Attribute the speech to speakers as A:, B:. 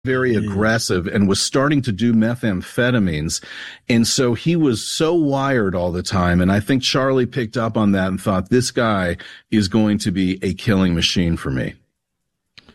A: very aggressive and was starting to do methamphetamines. And so he was so wired all the time. And I think Charlie picked up on that and thought, this guy is going to be a killing machine for me.